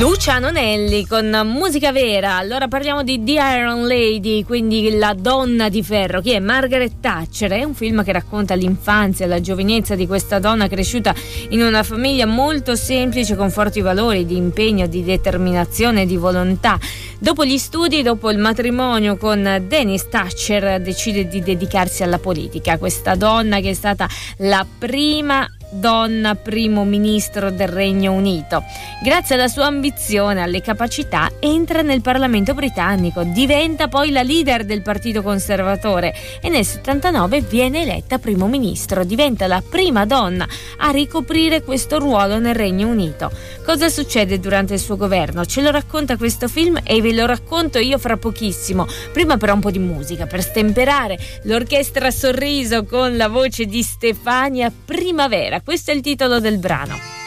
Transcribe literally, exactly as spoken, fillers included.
Luciano Nelli con Musica Vera. Allora parliamo di The Iron Lady, quindi la donna di ferro. Chi è? Margaret Thatcher. È un film che racconta l'infanzia e la giovinezza di questa donna cresciuta in una famiglia molto semplice con forti valori di impegno, di determinazione e di volontà. Dopo gli studi, dopo il matrimonio con Dennis Thatcher, decide di dedicarsi alla politica. Questa donna che è stata la prima donna primo ministro del Regno Unito. Grazie alla sua ambizione, alle capacità, entra nel Parlamento britannico, diventa poi la leader del Partito Conservatore e nel settantanove viene eletta primo ministro, diventa la prima donna a ricoprire questo ruolo nel Regno Unito. Cosa succede durante il suo governo? Ce lo racconta questo film e ve lo racconto io fra pochissimo. Prima però un po' di musica per stemperare. L'orchestra Sorriso con la voce di Stefania Primavera. Questo è il titolo del brano.